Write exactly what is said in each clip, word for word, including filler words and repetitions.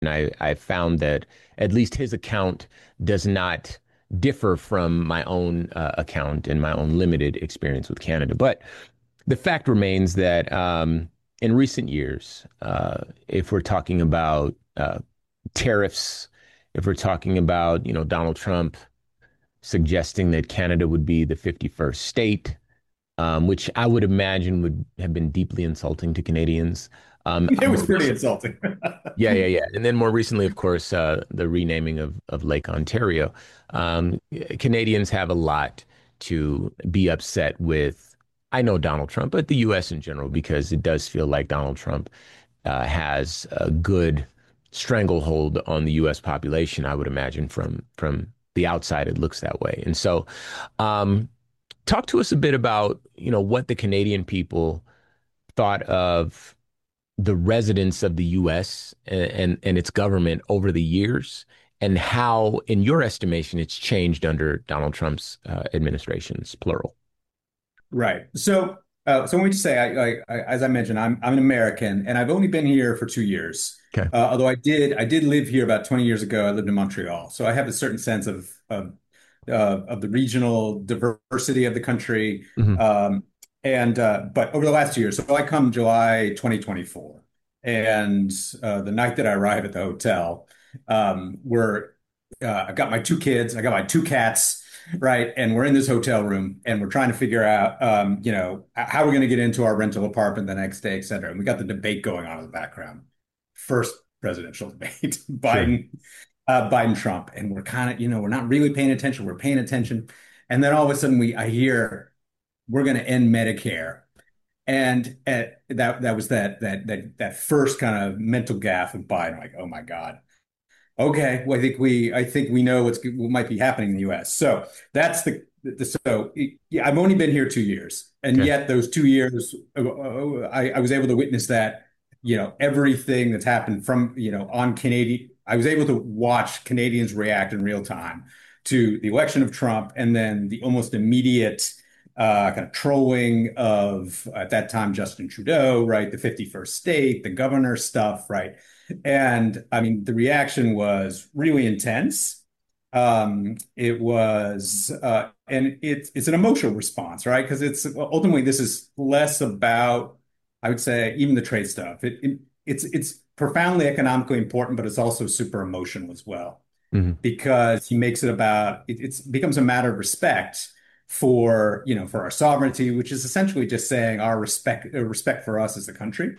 And I, I found that at least his account does not differ from my own uh, account and my own limited experience with Canada. But the fact remains that um, in recent years, uh, if we're talking about uh, tariffs, if we're talking about, you know, Donald Trump suggesting that Canada would be the fifty-first state, um, which I would imagine would have been deeply insulting to Canadians. Um, It more was pretty recent, insulting. yeah, yeah, yeah. And then more recently, of course, uh, the renaming of, of Lake Ontario. Um, Canadians have a lot to be upset with. I know Donald Trump, but the U S in general, because it does feel like Donald Trump uh, has a good stranglehold on the U S population. I would imagine from from the outside, it looks that way. And so, um, talk to us a bit about, you know, what the Canadian people thought of the residents of the U S and, and, and its government over the years, and how, in your estimation, it's changed under Donald Trump's uh, administrations, plural. Right. So, uh, so let me just say, I, I, I, as I mentioned, I'm I'm an American, and I've only been here for two years. Okay. Uh, although I did I did live here about twenty years ago. I lived in Montreal, so I have a certain sense of of uh, of the regional diversity of the country. Hmm. Um, and uh, But over the last two years, so I come July twenty twenty-four, and uh, the night that I arrive at the hotel, um, we're uh, I got my two kids, I got my two cats, right? And we're in this hotel room and we're trying to figure out, um, you know, how we're going to get into our rental apartment the next day, et cetera. And we got the debate going on in the background. First presidential debate, Sure. Biden, uh, Biden, Trump. And we're kind of, you know, we're not really paying attention. We're paying attention. And then all of a sudden we, I hear we're going to end Medicare. And uh, that that was that that that that first kind of mental gaffe of Biden, like, oh my God. Okay, well, I think we I think we know what's what might be happening in the U S. So that's the, the so yeah, I've only been here two years, and Okay. yet those two years, uh, uh, I, I was able to witness that, you know, everything that's happened from, you know, on Canadian. I was able to watch Canadians react in real time to the election of Trump, and then the almost immediate uh, kind of trolling of, at that time, Justin Trudeau, right, the fifty-first state, the governor stuff, right. And I mean, the reaction was really intense. Um, it was, uh, and it's it's an emotional response, right? Because it's well, ultimately this is less about, I would say, even the trade stuff. It, it it's it's profoundly economically important, but it's also super emotional as well, Hmm. because he makes it about it it's, becomes a matter of respect for, you know, for our sovereignty, which is essentially just saying our respect uh, respect for us as a country.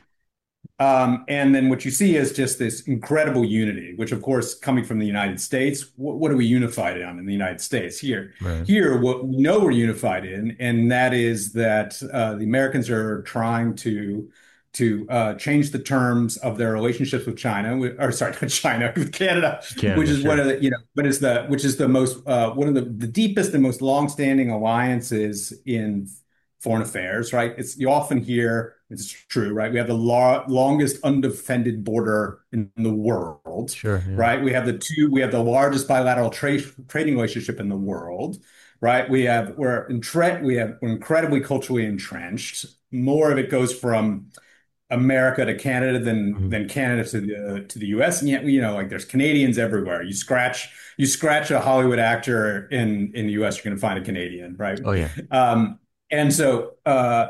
Um, and then what you see is just this incredible unity, which, of course, coming from the United States, what, what are we unified on in the United States? Here, Right. here, what we know we're unified in, and that is that uh, the Americans are trying to to uh, change the terms of their relationships with China, with, or sorry, not China, with Canada, which Canada, is one sure. of the, you know, but is the which is the most uh, one of the, the deepest and most longstanding alliances in foreign affairs, right? It's you often hear it's true, right? We have the lo longest undefended border in the world, Sure. Yeah. right? We have the two, we have the largest bilateral trade trading relationship in the world, right? We have we're entre we have we're incredibly culturally entrenched. More of it goes from America to Canada than Mhm. than Canada to the to the U S. And yet, you know, like there's Canadians everywhere. You scratch you scratch a Hollywood actor in in the U S, you're going to find a Canadian, right? Oh, yeah. Um, and so uh,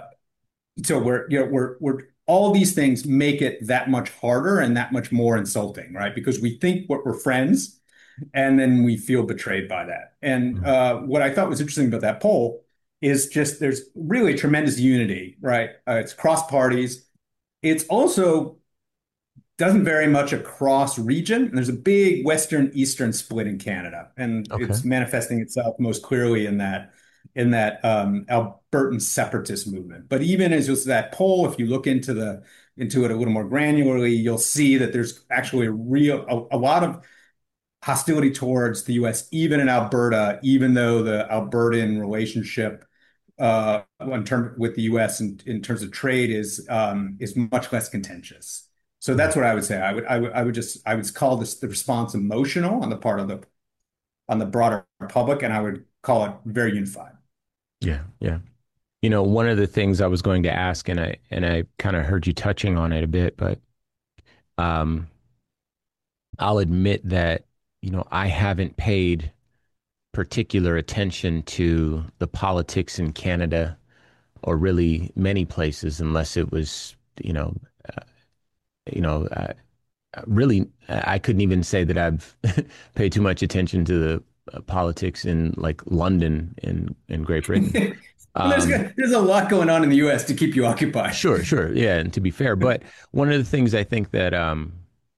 so we're you know we're we're all these things make it that much harder and that much more insulting, right? Because we think what we're friends, and then we feel betrayed by that. And Mhm. uh, what I thought was interesting about that poll is just there's really tremendous unity, right? Uh, it's cross parties. It's also doesn't vary much across region. And there's a big western eastern split in Canada, and Okay. it's manifesting itself most clearly in that in that um, Albertan separatist movement. But even as just that poll, if you look into the into it a little more granularly, you'll see that there's actually a real a, a lot of hostility towards the U S, even in Alberta, even though the Albertan relationship uh, in term with the U S in, in terms of trade is um, is much less contentious. So Mhm. that's what I would say. I would I would I would just I would call this the response emotional on the part of the on the broader public, and I would call it very unified. Yeah. Yeah. You know, one of the things I was going to ask, and I and I kind of heard you touching on it a bit, but um, I'll admit that, you know, I haven't paid particular attention to the politics in Canada or really many places unless it was, you know, uh, you know, uh, really, I couldn't even say that I've paid too much attention to the uh, politics in like London in in Great Britain. Well, there's Um, there's a lot going on in the U S to keep you occupied. sure, sure, yeah, and to be fair, but one of the things I think that um,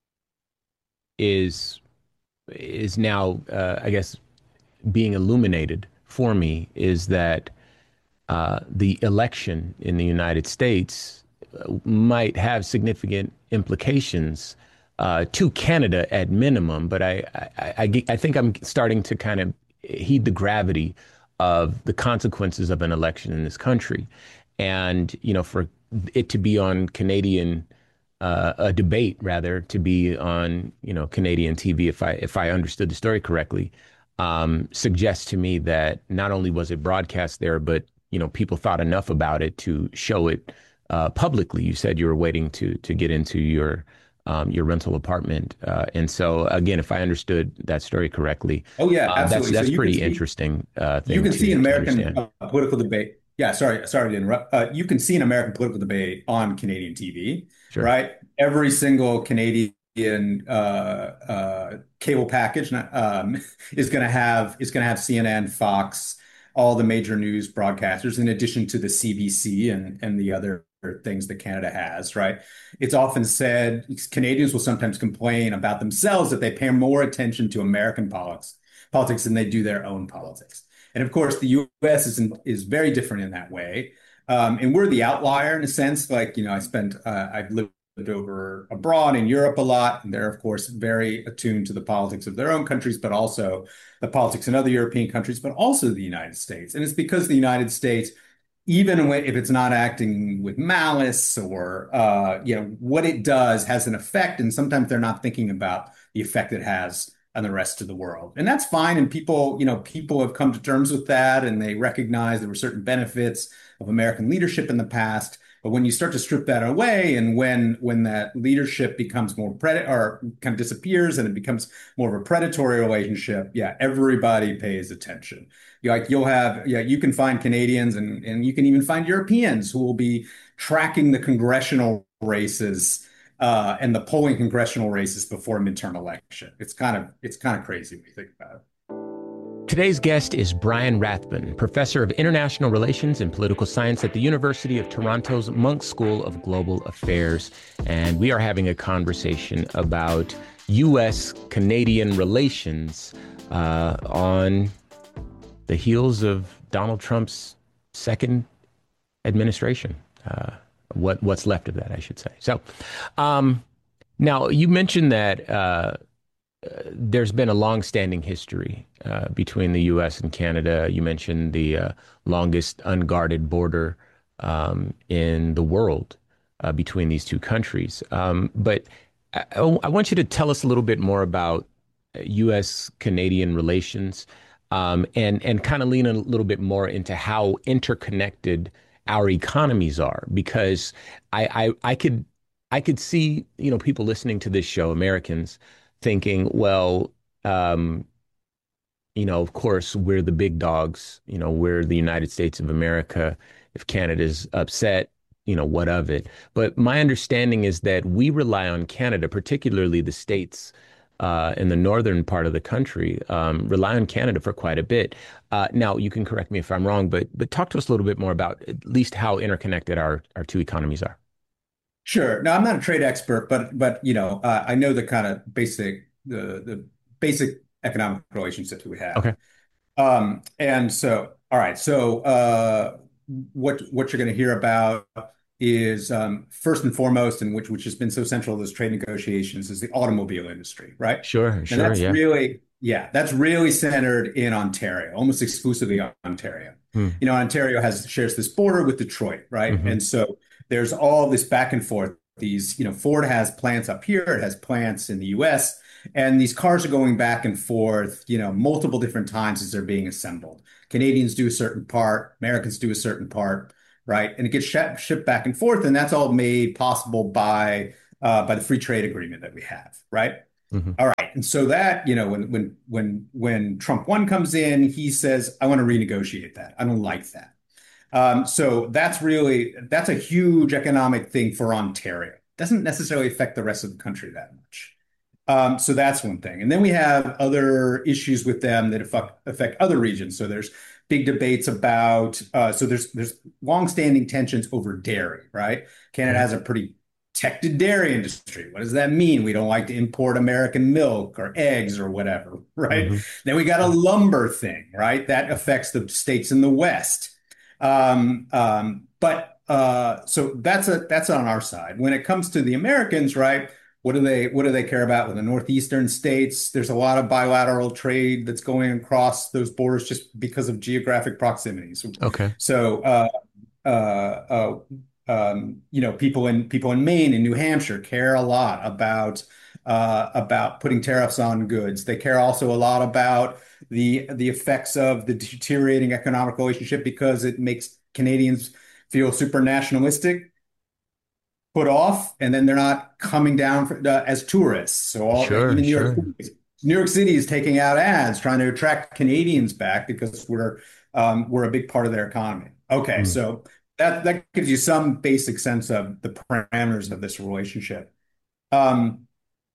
is is now, uh, I guess, being illuminated for me is that uh, the election in the United States uh, might have significant implications uh, to Canada at minimum. But I, I, I, I think I'm starting to kind of heed the gravity of the consequences of an election in this country. And, you know, for it to be on Canadian, uh, a debate rather, to be on, you know, Canadian T V, if I if I understood the story correctly, um, suggests to me that not only was it broadcast there, but you know, people thought enough about it to show it uh, publicly. You said you were waiting to to get into your um, your rental apartment, uh, and so again, if I understood that story correctly, Oh yeah, uh, that's absolutely. So that's you can pretty see interesting uh, you thing can see to an to American understand. uh, political debate. Yeah, sorry, sorry to interrupt. Uh, you can see an American political debate on Canadian T V, Sure. right? Every single Canadian uh, uh, cable package um, is going to have is going to have C N N, Fox, all the major news broadcasters, in addition to the C B C and and the other things that Canada has, right? It's often said Canadians will sometimes complain about themselves that they pay more attention to American politics politics than they do their own politics. And of course, the U S is in, is very different in that way. Um, and we're the outlier in a sense. Like, you know, I spent, uh, I've lived over abroad in Europe a lot, and they're, of course, very attuned to the politics of their own countries, but also the politics in other European countries, but also the United States. And it's because the United States, even if it's not acting with malice or, uh, you know, what it does has an effect. And sometimes they're not thinking about the effect it has on the rest of the world. And that's fine. And people, you know, people have come to terms with that and they recognize there were certain benefits of American leadership in the past. But when you start to strip that away and when when that leadership becomes more pred or kind of disappears and it becomes more of a predatory relationship, yeah, everybody pays attention. You like you'll have, yeah, you can find Canadians and and you can even find Europeans who will be tracking the congressional races uh, and the polling congressional races before midterm election. It's kind of it's kind of crazy when you think about it. Today's guest is Brian Rathbun, professor of international relations and political science at the University of Toronto's Munk School of Global Affairs. And we are having a conversation about U S Canadian relations uh, on the heels of Donald Trump's second administration. Uh, what what's left of that, I should say. So, um, now you mentioned that uh, there's been a long-standing history uh, between the U S and Canada. You mentioned the uh, longest unguarded border um, in the world uh, between these two countries. Um, but I, I want you to tell us a little bit more about U S Canadian relations um, and and kind of lean a little bit more into how interconnected our economies are, because I, I I could I could see, you know, people listening to this show, Americans, thinking, well, um, you know, of course, we're the big dogs. You know, we're the United States of America. If Canada's upset, you know, what of it? But my understanding is that we rely on Canada, particularly the states uh, in the northern part of the country, um, rely on Canada for quite a bit. Uh, now, you can correct me if I'm wrong, but but talk to us a little bit more about at least how interconnected our our two economies are. Sure. Now, I'm not a trade expert, but but you know, uh, I know the kind of basic the the basic economic relationships we have. Okay. Um, and so, all right. So, uh, what what you're going to hear about is um, first and foremost, and which which has been so central to those trade negotiations, is the automobile industry, right? Sure, And sure, that's yeah. really, yeah, that's really centered in Ontario, almost exclusively on Ontario. Hmm. You know, Ontario has shares this border with Detroit, right? Hmm. And so there's all this back and forth. These, you know, Ford has plants up here, it has plants in the U S, and these cars are going back and forth, you know, multiple different times as they're being assembled. Canadians do a certain part, Americans do a certain part, right? And it gets shipped, shipped back and forth, and that's all made possible by uh, by the free trade agreement that we have, right? Hmm. All right. And so that, you know, when when when when Trump one comes in, he says, I want to renegotiate that. I don't like that. Um, so that's really that's a huge economic thing for Ontario. Doesn't necessarily affect the rest of the country that much. Um, so that's one thing. And then we have other issues with them that affect affect other regions. So there's big debates about uh, so there's there's longstanding tensions over dairy, right? Canada Okay. has a pretty protected dairy industry. What does that mean? We don't like to import American milk or eggs or whatever, right? Hmm. Then we got a lumber thing, right? That affects the states in the West. Um, um, but uh, so that's a that's on our side. When it comes to the Americans, right? What do they what do they care about with the northeastern states? There's a lot of bilateral trade that's going across those borders just because of geographic proximity. So, Okay. so uh, uh, uh, um, you know, people in people in Maine and New Hampshire care a lot about uh, about putting tariffs on goods. They care also a lot about the the effects of the deteriorating economic relationship because it makes Canadians feel super nationalistic, put off, and then they're not coming down for, uh, as tourists. So all Sure, even New York sure. City, New York City is taking out ads trying to attract Canadians back because we're um, we're a big part of their economy. Okay, Mm. so that that gives you some basic sense of the parameters of this relationship. Um,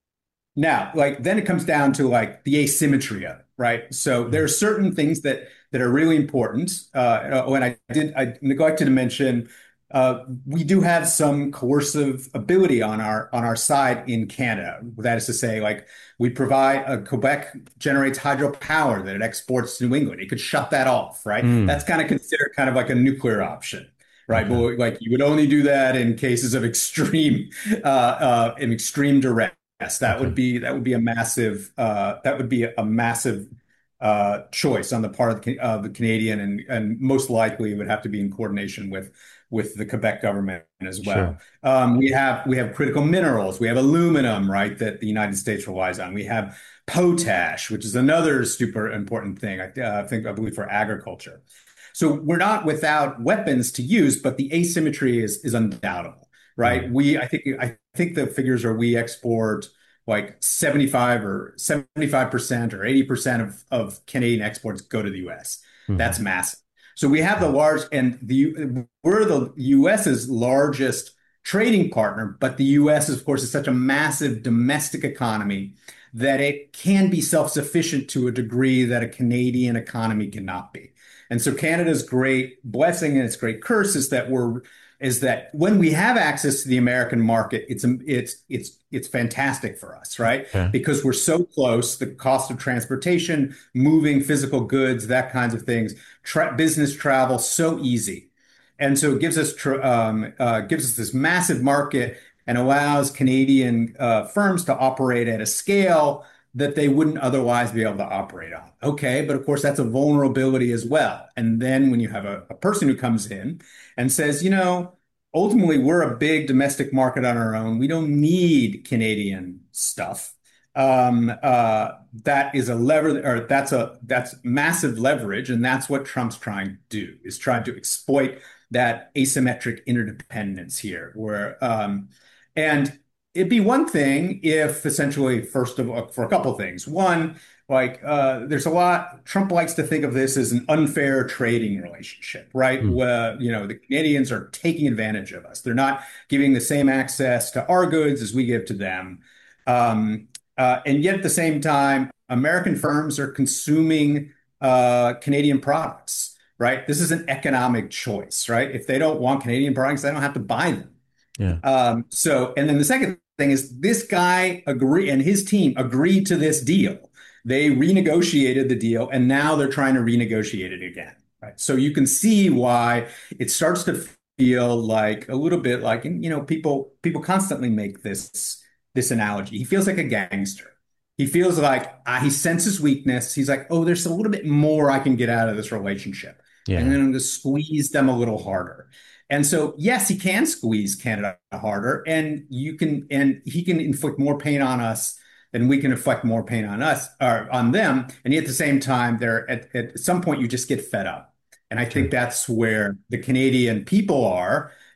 Now, like then it comes down to like the asymmetry of it, right? So there are Mm. certain things that that are really important. Uh, when I did, I neglected to mention, uh, we do have some coercive ability on our on our side in Canada. That is to say, like we provide uh, Quebec generates hydropower that it exports to New England. It could shut that off, right? That's Mm. kind of considered kind of like a nuclear option. Right, Okay. but like you would only do that in cases of extreme, uh, uh, in extreme duress. Yes, that Okay. would be that would be a massive uh, that would be a massive uh, choice on the part of the, of the Canadian, and and most likely it would have to be in coordination with with the Quebec government as well. Sure. Um, we have we have critical minerals. We have aluminum, right, that the United States relies on. We have potash, which is another super important thing. I, uh, I think I believe for agriculture. So we're not without weapons to use, but the asymmetry is is undoubtable, right? Mm. We I think I think the figures are we export like seventy-five or seventy-five percent or eighty percent of, of Canadian exports go to the U S. That's Hmm. massive. So we have the large and the we're the US's largest trading partner, but the U S, of course, is such a massive domestic economy that it can be self-sufficient to a degree that a Canadian economy cannot be. And so Canada's great blessing and its great curse is that we're is that when we have access to the American market, it's it's it's it's fantastic for us, right? Okay. Because we're so close, the cost of transportation, moving physical goods, that kinds of things, tra business travel, so easy, and so it gives us um, uh, gives us this massive market and allows Canadian uh, firms to operate at a scale that they wouldn't otherwise be able to operate on. Okay, but of course that's a vulnerability as well. And then when you have a, a person who comes in and says, you know, ultimately we're a big domestic market on our own. We don't need Canadian stuff. Um, uh, that is a lever, or that's a that's massive leverage, and that's what Trump's trying to do, is trying to exploit that asymmetric interdependence here, where um, and it'd be one thing if essentially, first of all, for a couple of things. One, like uh, there's a lot, Trump likes to think of this as an unfair trading relationship, right? Mm. Where, you know, the Canadians are taking advantage of us. They're not giving the same access to our goods as we give to them. Um, uh, and yet at the same time, American firms are consuming uh, Canadian products, right? This is an economic choice, right? If they don't want Canadian products, they don't have to buy them. Yeah. Um, so, and then the second thing is this guy agree and his team agreed to this deal. They renegotiated the deal and now they're trying to renegotiate it again. Right. So you can see why it starts to feel like a little bit like, you know, people people constantly make this this analogy. He feels like a gangster. He feels like uh, he senses weakness. He's like, oh, there's a little bit more I can get out of this relationship. And then Yeah. I'm going to squeeze them a little harder. And so, yes, he can squeeze Canada harder, and you can, and he can inflict more pain on us than we can inflict more pain on us or on them. And yet at the same time, there at, at some point you just get fed up. And I think Sure. that's where the Canadian people are.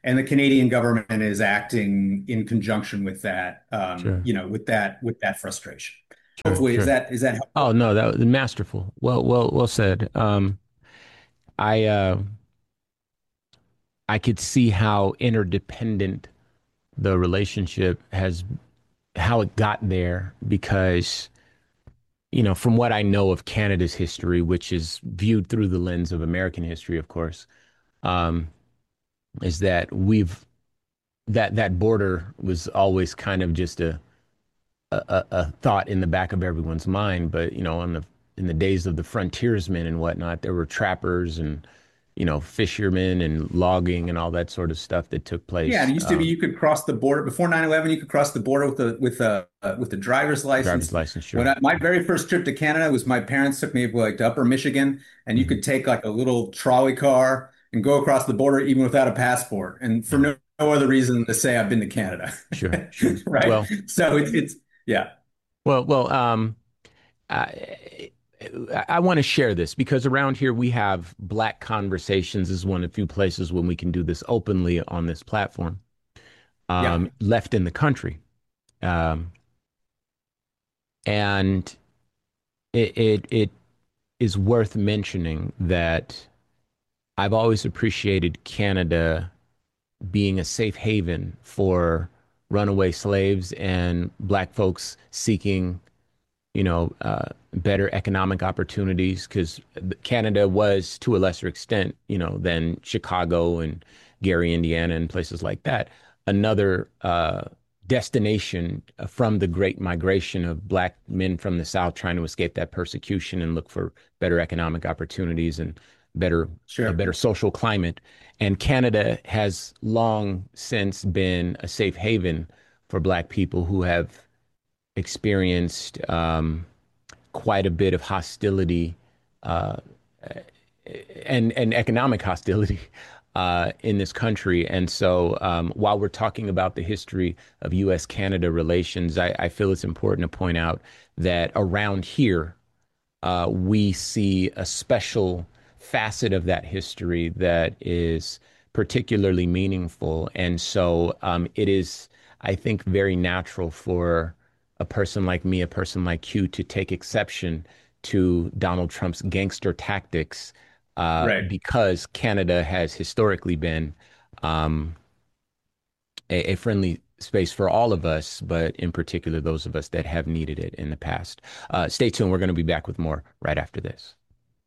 and the Canadian government is acting in conjunction with that, um, Sure. you know, with that with that frustration. Sure. Hopefully, is Sure. that is that Oh helpful? no, that was masterful. Well, well, well said. Um, I uh, I could see how interdependent the relationship has, how it got there, because you know, from what I know of Canada's history, which is viewed through the lens of American history, of course, um, is that we've that that border was always kind of just a, a a thought in the back of everyone's mind. But you know, on the in the days of the frontiersmen and whatnot, there were trappers and you know fishermen and logging and all that sort of stuff that took Yeah, it place. used to be Um, you could cross the border before nine eleven. You could cross the border with the with a uh, with the driver's driver's license. license, When sure. I, my very first trip to Canada was my parents took me like to Upper Michigan, and you Hmm. could take like a little trolley car and go across the border even without a passport, and for Yeah, no, no other reason than to say I've been to Canada, sure, sure. right? Well, So it's it's yeah, well, well. Um, I, I want to share this because around here we have Black Conversations is one of the few places when we can do this openly on this platform. yeah, Um, left in the country, um, and it, it it is worth mentioning that I've always appreciated Canada being a safe haven for runaway slaves and Black folks seeking you know, uh, better economic opportunities because Canada was to a lesser extent, you know, than Chicago and Gary, Indiana, and places like that. Another uh, destination from the great migration of Black men from the South trying to escape that persecution and look for better economic opportunities and better a sure, better social climate. And Canada has long since been a safe haven for Black people who have experienced um, quite a bit of hostility uh, and and economic hostility uh, in this country. And so, um, while we're talking about the history of U S Canada relations, I, I feel it's important to point out that around here, uh, we see a special facet of that history that is particularly meaningful. And so um, it is, I think, very natural for a person like me, a person like you, to take exception to Donald Trump's gangster tactics uh, right. because Canada has historically been um, a, a friendly space for all of us, but in particular, those of us that have needed it in the past. Uh, stay tuned. We're going to be back with more right after this.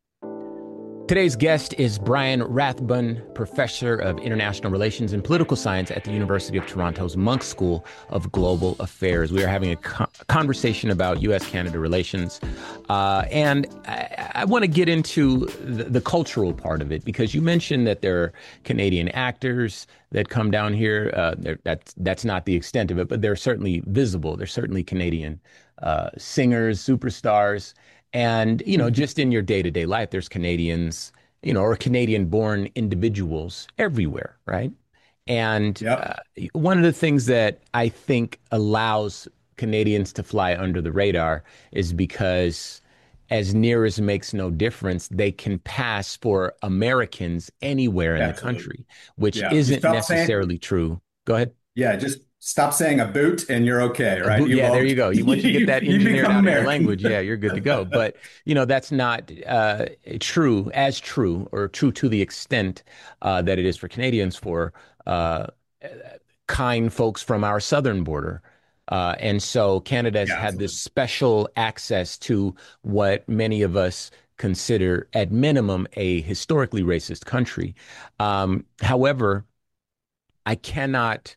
Today's guest is Brian Rathbun, professor of international relations and political science at the University of Toronto's Munk School of Global Affairs. We are having a, co- a conversation about U S Canada relations. Uh, and I, I want to get into the, the cultural part of it because you mentioned that there are Canadian actors that come down here. Uh, that's, that's not the extent of it, but they're certainly visible. They're certainly Canadian uh, singers, superstars. And, you know, just in your day to day life, there's Canadians, you know, or Canadian born individuals everywhere, right? And uh, Yep, one of the things that I think allows Canadians to fly under the radar is because, as near as makes no difference, they can pass for Americans anywhere in the absolutely. country, which Yeah, just isn't stop saying necessarily true. Go ahead. yeah, just stop saying a boot and you're okay, A right? boot, You've yeah, there all you go. You once you get you that you engineered become out of your American. language, yeah, you're good to go. But you know that's not uh, true as true or true to the extent uh, that it is for Canadians for uh, kind folks from our southern border. Uh, and so Canada has Yeah, had this absolutely. special access to what many of us consider, at minimum, a historically racist country. Um, however, I cannot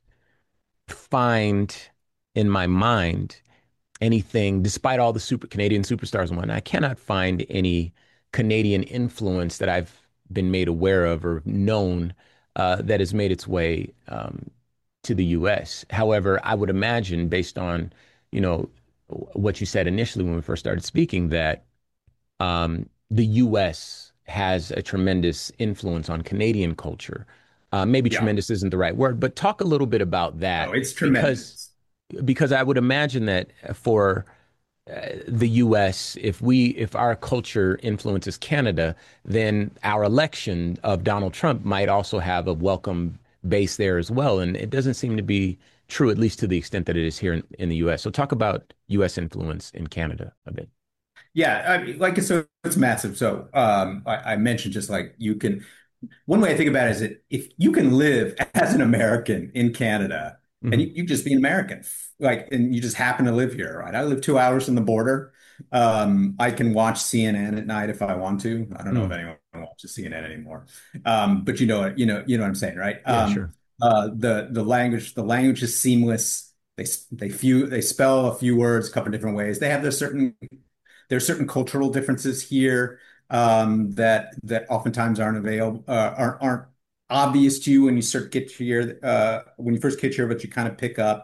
find in my mind anything, despite all the super Canadian superstars and whatnot, I cannot find any Canadian influence that I've been made aware of or known uh, that has made its way um, to the U S. However, I would imagine, based on you know what you said initially when we first started speaking, that um, the U S has a tremendous influence on Canadian culture. Uh, maybe Yeah. tremendous isn't the right word, but talk a little bit about Oh, that it's because tremendous. because I would imagine that for uh, the U S, if we if our culture influences Canada, then our election of Donald Trump might also have a welcome base there as well. And it doesn't seem to be true, at least to the extent that it is here in, in the U S. So talk about U S influence in Canada a bit. Yeah, I mean, like so it's massive. So um, I, I mentioned just like you can. One way I think about it is that if you can live as an American in Canada and you, Hmm. you just be an American, like, and you just happen to live here, right? I live two hours from the border. Um, I can watch C N N at night if I want to. I don't know if Mm. anyone watches C N N anymore. Um, but you know what, you know, you know what I'm saying, right? Yeah, Um, sure. uh, the the language, the language is seamless. They they few they spell a few words a couple different ways. They have their certain there's certain cultural differences here um, that that oftentimes aren't available uh, aren't aren't obvious to you when you start get here uh, when you first get here, but you kind of pick up.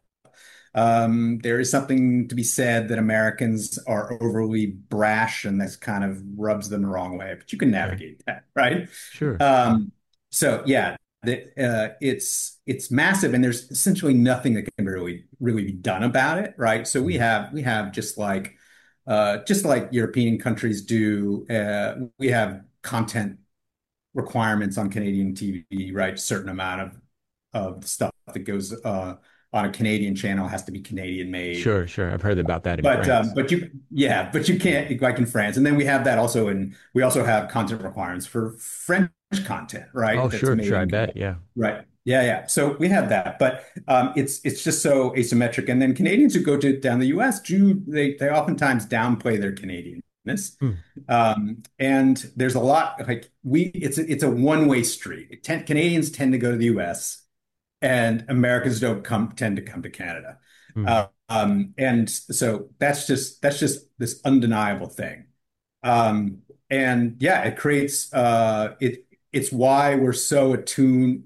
Um, there is something to be said that Americans are overly brash, and that's kind of rubs them the wrong way. But you can Okay. navigate that, right? Sure. Um, so yeah, the, uh, it's it's massive, and there's essentially nothing that can really really be done about it, right? So we Mm. have we have just like uh, just like European countries do, uh, we have content requirements on Canadian T V, right? Certain amount of of stuff that goes uh, on a Canadian channel has to be Canadian made. Sure, sure. I've heard about that in But um, France. but you yeah, but you can't like in France. And then we have that also in we also have content requirements for French content, Oh, right? That's sure, made sure. I in bet. Yeah. right. Yeah, yeah. So we have that, but um, it's it's just so asymmetric. And then Canadians who go to down the U S do they they oftentimes downplay their Canadianness. Mm. Um, and there's a lot like we it's a, it's a one-way street. Ten, Canadians tend to go to the U S and Americans don't come tend to come to Canada. Mm. Uh, um, and so that's just that's just this undeniable thing. Um, and yeah, it creates uh, it it's why we're so attuned.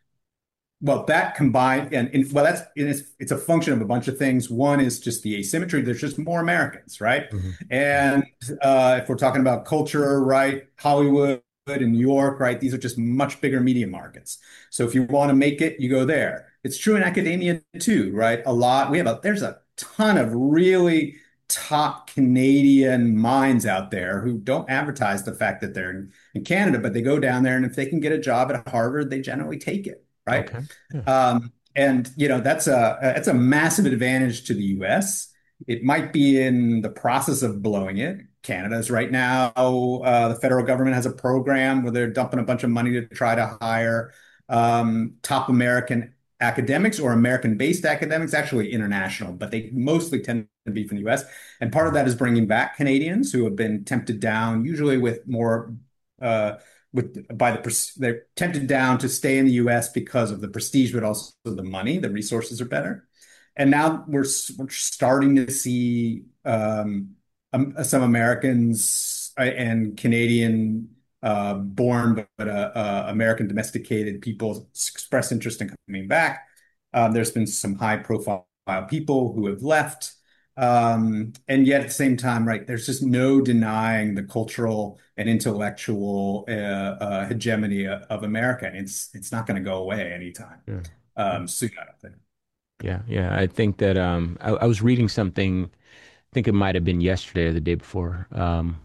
Well, that combined and, and well, that's it's it's a function of a bunch of things. One is just the asymmetry. There's just more Americans, right? Hmm. And uh, if we're talking about culture, right, Hollywood and New York, right, these are just much bigger media markets. So if you want to make it, you go there. It's true in academia too, right? A lot. We have a there's a ton of really top Canadian minds out there who don't advertise the fact that they're in, in Canada, but they go down there, and if they can get a job at Harvard, they generally take it, right? Okay. Yeah. Um, and you know that's a that's a massive advantage to the U S. It might be in the process of blowing it. Canada's right now, uh, the federal government has a program where they're dumping a bunch of money to try to hire um, top American academics or American-based academics, actually international, but they mostly tend to be from the U S. And part of that is bringing back Canadians who have been tempted down, usually with more uh, with by the they're tempted down to stay in the U S because of the prestige, but also the money. The resources are better. And now we're we're starting to see um, um, some Americans uh, and Canadian uh, born but uh, uh, American domesticated people express interest in coming back. Um, there's been some high profile people who have left. Um, and yet at the same time, right, there's just no denying the cultural and intellectual uh, uh, hegemony of America. It's it's not going to go away anytime Yeah. um, soon, I don't think. Yeah. Yeah. I think that um I, I was reading something, I think it might have been yesterday or the day before. Um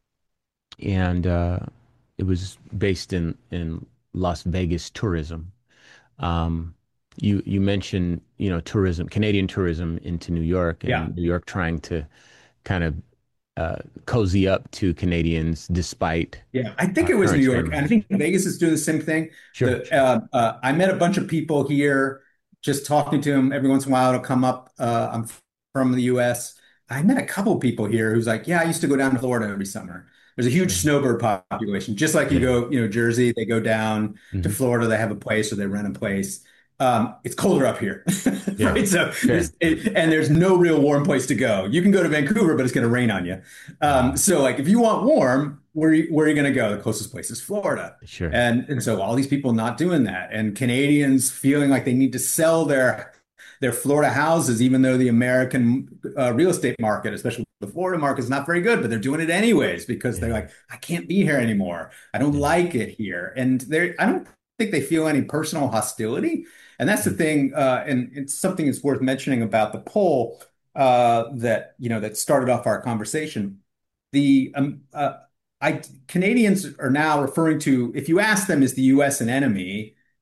and uh it was based in in Las Vegas tourism. Um you you mentioned, you know, tourism, Canadian tourism into New York Yeah. and New York trying to kind of uh cozy up to Canadians despite Yeah, I think uh, it was current New York. And I extremism. think Vegas is doing the same thing. Sure, The sure. uh, uh, I met a bunch of people here, just talking to them every once in a while. It'll come up. Uh, I'm from the U S. I met a couple people here who's like, yeah, I used to go down to Florida every summer. There's a huge Sure. snowbird population, just like you Yeah. go, you know, Jersey, they go down to Hmm. Florida, they have a place or they rent a place. Um, it's colder up here, Yeah. right? So Sure. there's it, and there's no real warm place to go. You can go to Vancouver, but it's going to rain on you. Um, Uh, so like if you want warm, where where are you going to go? The closest place is Florida. sure. And and so all these people not doing that, and Canadians feeling like they need to sell their their Florida houses, even though the American uh, real estate market, especially the Florida market, is not very good, but they're doing it anyways because they're Yeah. like, I can't be here anymore. I don't Yeah. like it here, and they I don't think they feel any personal hostility. And that's the Mm. thing, uh, and it's something that's worth mentioning about the poll uh, that you know that started off our conversation. The um, uh, I Canadians are now referring to if you ask them, is the U S an enemy?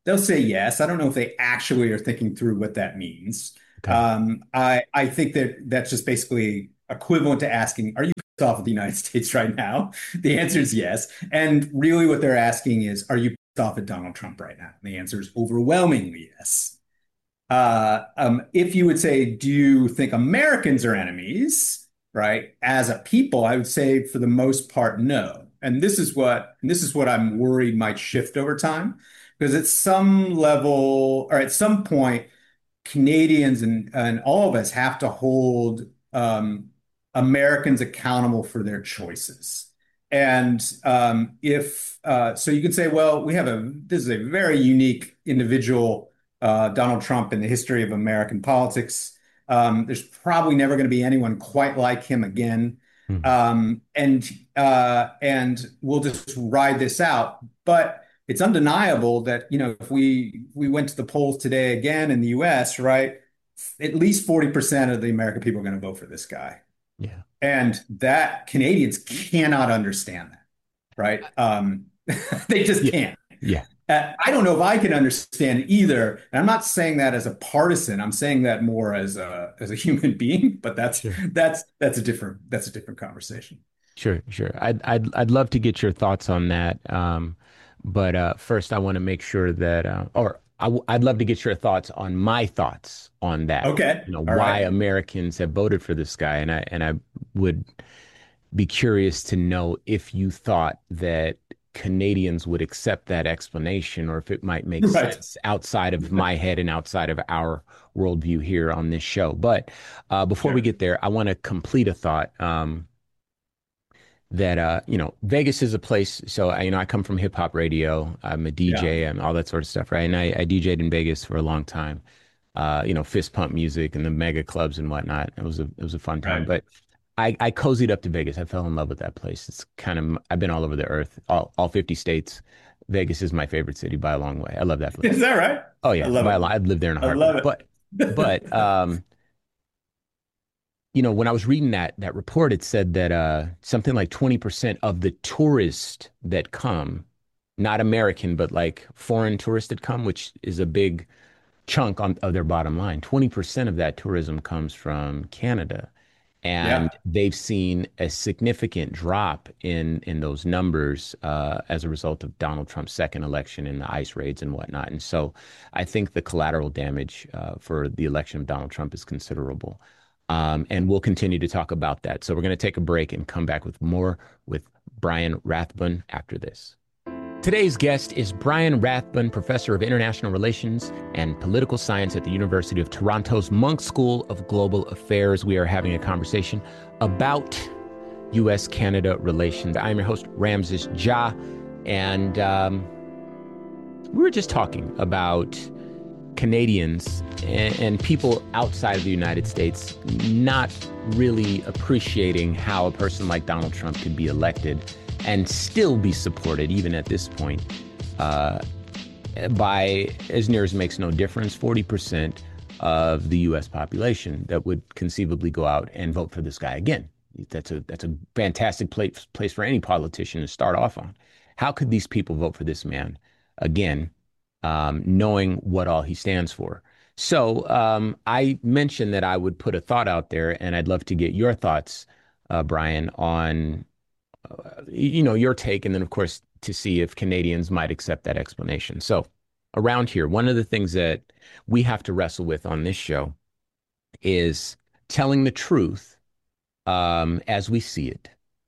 they'll say yes. I don't know if they actually are thinking through what that means. Okay. Um, I I think that that's just basically equivalent to asking, "Are you pissed off with the United States right now?" The answer is yes. And really, what they're asking is, "Are you pissed off at Donald Trump right now?" And the answer is overwhelmingly yes. Uh, um, if you would say, do you think Americans are enemies, right? As a people, I would say for the most part, no. And this is what and this is what I'm worried might shift over time, because at some level or at some point, Canadians and, and all of us have to hold um, Americans accountable for their choices. And um, if uh, so, you can say, well, we have a this is a very unique individual, uh, Donald Trump, in the history of American politics. Um, there's probably never going to be anyone quite like him again. Mhm. Um, and uh, and we'll just ride this out. But it's undeniable that, you know, if we we went to the polls today again in the U S, right, at least forty percent of the American people are going to vote for this guy. Yeah. And that Canadians cannot understand that, right? Um, they just Yeah. can't. Yeah. Uh, I don't know if I can understand either. And I'm not saying that as a partisan. I'm saying that more as a as a human being, but that's Sure. that's that's a different that's a different conversation. Sure, sure. I'd I'd I'd love to get your thoughts on that. Um, but uh, first, I want to make sure that, uh, or I w I'd love to get your thoughts on my thoughts on that. Okay. You know, All why right. Americans have voted for this guy, and I and I would be curious to know if you thought that Canadians would accept that explanation, or if it might make Right. sense outside of my head and outside of our worldview here on this show. But uh, before we Sure. get there, I want to complete a thought. Um, that uh you know Vegas is a place. So I, you know I come from hip hop radio. I'm a Yeah. D J and all that sort of stuff, right? And I, I D J'd in Vegas for a long time. Uh, you know, fist pump music and the mega clubs and whatnot. It was a it was a fun time. Right. But I I cozied up to Vegas. I fell in love with that place. It's kind of I've been all over the earth, all all fifty states. Vegas is my favorite city by a long way. I love that Is place. that right? Oh I yeah, love by it. a long, I'd live there in a I love heartbeat. it. But but um you know, when I was reading that that report, it said that uh, something like twenty percent of the tourists that come, not American, but like foreign tourists that come, which is a big chunk on, of their bottom line, twenty percent of that tourism comes from Canada. Yeah. And they've seen a significant drop in in those numbers uh, as a result of Donald Trump's second election and the ICE raids and whatnot. And so I think the collateral damage uh, for the election of Donald Trump is considerable. Um, and we'll continue to talk about that. So we're going to take a break and come back with more with Brian Rathbun after this. Today's guest is Brian Rathbun, professor of international relations and political science at the University of Toronto's Munk School of Global Affairs. We are having a conversation about U S Canada relations. I'm your host, Ramses Ja, and um, we were just talking about Canadians and, and people outside of the United States not really appreciating how a person like Donald Trump could be elected and still be supported, even at this point, uh, by, as near as makes no difference, forty percent of the U S population that would conceivably go out and vote for this guy again. That's a that's a fantastic place place for any politician to start off on. How could these people vote for this man again, um, knowing what all he stands for? So um, I mentioned that I would put a thought out there, and I'd love to get your thoughts, uh, Brian, on you know, your take, and then of course to see if Canadians might accept that explanation. So around here, one of the things that we have to wrestle with on this show is telling the truth um, as we see it,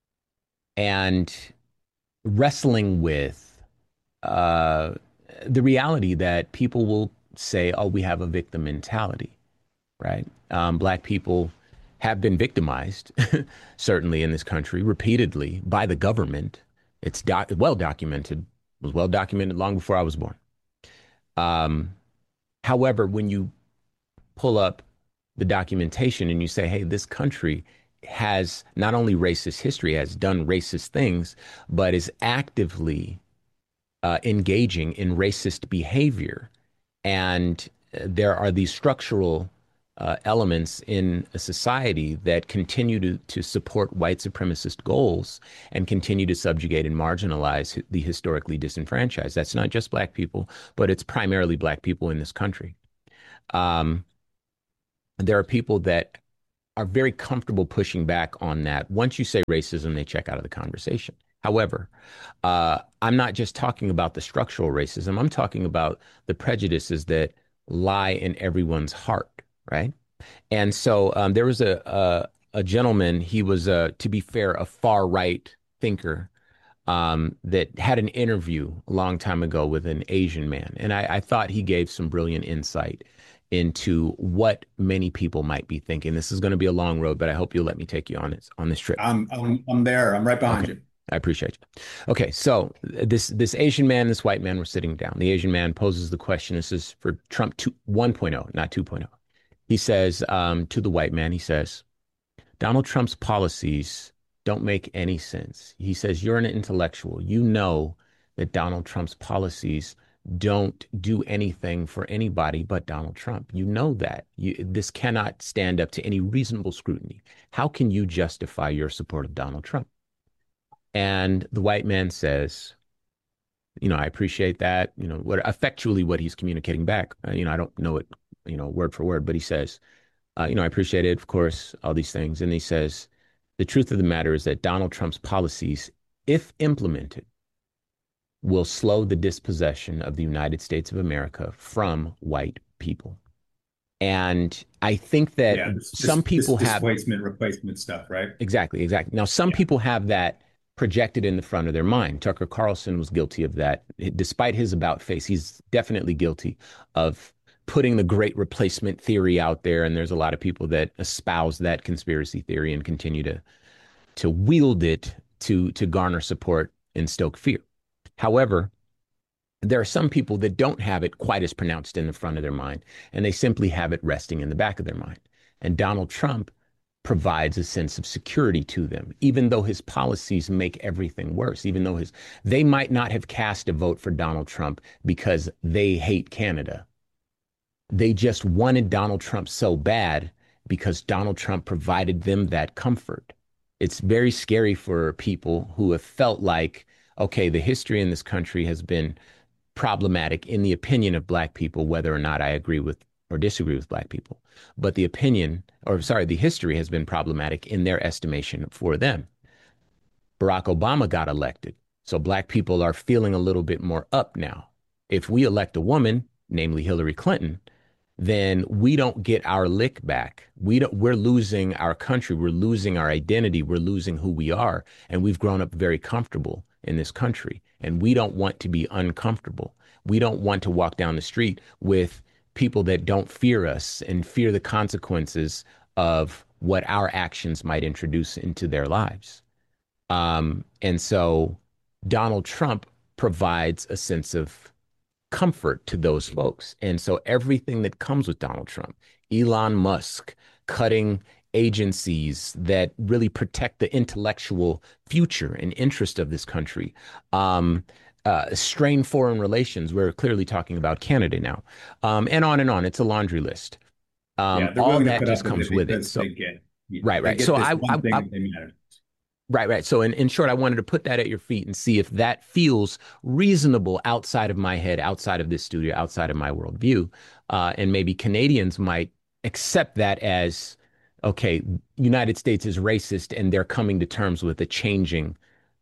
and wrestling with uh, the reality that people will say, "Oh, we have a victim mentality," right? Um, black people have been victimized, certainly in this country, repeatedly by the government. It's doc- well documented, was well documented long before I was born. Um, however, when you pull up the documentation and you say, hey, this country has not only racist history, has done racist things, but is actively uh, engaging in racist behavior. And uh, there are these structural uh, elements in a society that continue to, to support white supremacist goals and continue to subjugate and marginalize the historically disenfranchised. That's not just black people, but it's primarily black people in this country. Um, there are people that are very comfortable pushing back on that. Once you say racism, they check out of the conversation. However, uh, I'm not just talking about the structural racism. I'm talking about the prejudices that lie in everyone's heart, right? And so um, there was a, a a gentleman. He was, uh, to be fair, a far right thinker um, that had an interview a long time ago with an Asian man, and I, I thought he gave some brilliant insight into what many people might be thinking. This is going to be a long road, but I hope you'll let me take you on this on this trip. I'm I'm I'm there. I'm right behind Okay. you. I appreciate you. Okay, so this this Asian man, this white man were sitting down. The Asian man poses the question. This is for Trump two, one point oh, not two point oh. He says um, to the white man, he says, Donald Trump's policies don't make any sense. He says, you're an intellectual. You know that Donald Trump's policies don't do anything for anybody but Donald Trump. You know that. You, this cannot stand up to any reasonable scrutiny. How can you justify your support of Donald Trump? And the white man says, you know, I appreciate that. You know, what effectually what he's communicating back. Uh, you know, I don't know it, you know, word for word, but he says, uh, you know, I appreciate it, of course, all these things. And he says, the truth of the matter is that Donald Trump's policies, if implemented, will slow the dispossession of the United States of America from white people. And I think that Yeah, this, some this, this people have displacement replacement stuff, right? exactly, exactly. Now, some Yeah. people have that projected in the front of their mind. Tucker Carlson was guilty of that. Despite his about face, he's definitely guilty of putting the great replacement theory out there. And there's a lot of people that espouse that conspiracy theory and continue to to wield it to to garner support and stoke fear. However, there are some people that don't have it quite as pronounced in the front of their mind, and they simply have it resting in the back of their mind. And Donald Trump provides a sense of security to them, even though his policies make everything worse, even though his they might not have cast a vote for Donald Trump because they hate Canada. They just wanted Donald Trump so bad because Donald Trump provided them that comfort. It's very scary for people who have felt like, okay, the history in this country has been problematic in the opinion of black people, whether or not I agree with or disagree with black people. But the opinion, or sorry, the history has been problematic in their estimation for them. Barack Obama got elected. So black people are feeling a little bit more up now. If we elect a woman, namely Hillary Clinton, then we don't get our lick back. We don't, we're losing our country. We're losing our identity. We're losing who we are. And we've grown up very comfortable in this country. And we don't want to be uncomfortable. We don't want to walk down the street with people that don't fear us and fear the consequences of what our actions might introduce into their lives. Um, and so Donald Trump provides a sense of comfort to those folks. And so everything that comes with Donald Trump, Elon Musk cutting agencies that really protect the intellectual future and interest of this country, um, uh, strained foreign relations. We're clearly talking about Canada now, um, and on and on. It's a laundry list. Yeah, Um, they're all willing to that put just up with comes it with it. because So, they get, you know, right, they right. get So this I, one I, thing I that they matter. Right, right. So in, in short, I wanted to put that at your feet and see if that feels reasonable outside of my head, outside of this studio, outside of my worldview. Uh, and maybe Canadians might accept that as, okay, United States is racist and they're coming to terms with the changing,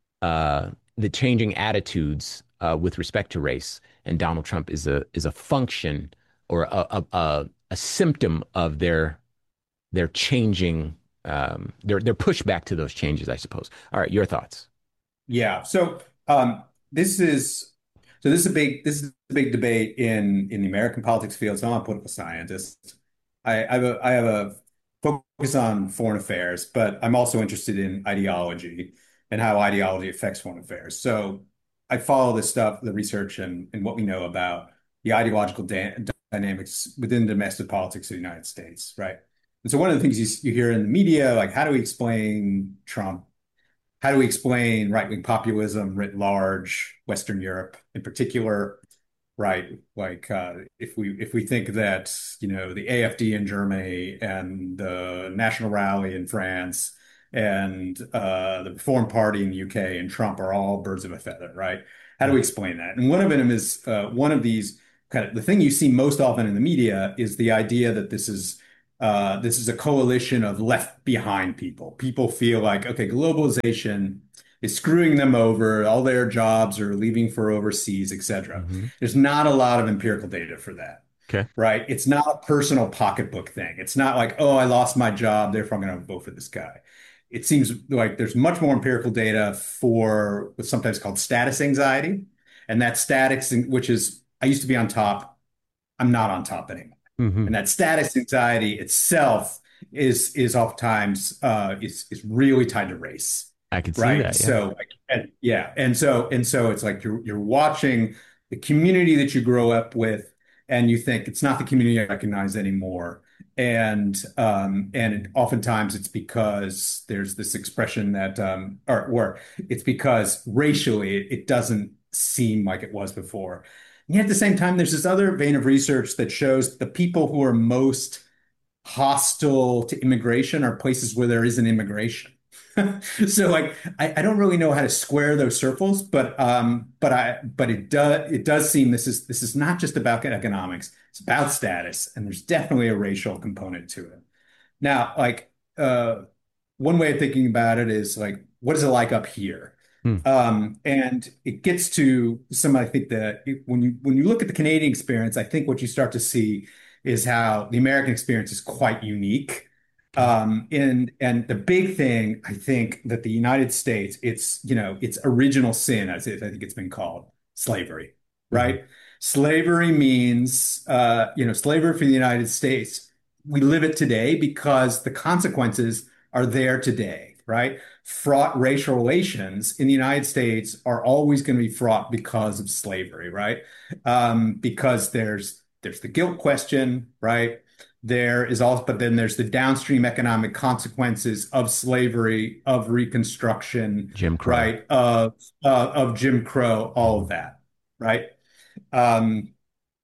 uh, the changing attitudes uh, with respect to race. And Donald Trump is a is a function or a a, a, a symptom of their their changing um, their their pushback to those changes, I suppose. All right, your thoughts. Yeah. So um, this is so this is a big this is a big debate in in the American politics field. So I'm a political scientist. I, I have a I have a focus on foreign affairs, but I'm also interested in ideology and how ideology affects foreign affairs. So I follow this stuff, the research and, and what we know about the ideological da dynamics within domestic politics of the United States, right? And so one of the things you, you hear in the media, like how do we explain Trump? How do we explain right-wing populism writ large, Western Europe in particular? right? Like uh, if we if we think that, you know, the A F D in Germany and the National Rally in France and uh, the Reform Party in the U K and Trump are all birds of a feather, right? How do we explain that? And one of them is uh, one of these kind of the thing you see most often in the media is the idea that this is uh, this is a coalition of left behind people. People feel like, okay, globalization is screwing them over. All their jobs are leaving for overseas, et cetera. Hmm. There's not a lot of empirical data for that, Okay. right? It's not a personal pocketbook thing. It's not like, oh, I lost my job, therefore I'm going to vote for this guy. It seems like there's much more empirical data for what's sometimes called status anxiety. And that status, which is, I used to be on top, I'm not on top anymore. Hmm. And that status anxiety itself is is oftentimes uh, is is really tied to race, I could see right? that. Yeah. So like, and, yeah, and so and so it's like you're you're watching the community that you grow up with, and you think it's not the community I recognize anymore, and um, and oftentimes it's because there's this expression that um, or or it's because racially it, it doesn't seem like it was before. And yet at the same time, there's this other vein of research that shows the people who are most hostile to immigration are places where there isn't immigration. So like I, I don't really know how to square those circles, but um but I but it does it does seem this is this is not just about economics, it's about status, and there's definitely a racial component to it. Now, like uh one way of thinking about it is like, what is it like up here? Hmm. Um, and it gets to some, I think that it- when you when you look at the Canadian experience, I think what you start to see is how the American experience is quite unique. Okay. Um, and and the big thing, I think, that the United States, it's, you know, its original sin, as it, I think it's been called, slavery, Hmm. right? Slavery means, uh, you know, slavery for the United States. We live it today because the consequences are there today, right? Fraught racial relations in the United States are always going to be fraught because of slavery, right? Um, because there's there's the guilt question, right? There is also, but then there's the downstream economic consequences of slavery, of Reconstruction, Jim Crow. right? Of uh, of Jim Crow, all Hmm. of that, right? Um,